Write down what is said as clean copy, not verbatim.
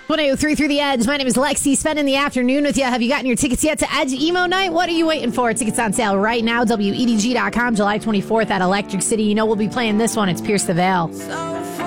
103 through the Edge. My name is Lexi. Spending the afternoon with you. Have you gotten your tickets yet to Edge Emo Night? What are you waiting for? Tickets on sale right now. WEDG.com, July 24th at Electric City. You know we'll be playing this one. It's Pierce the Veil.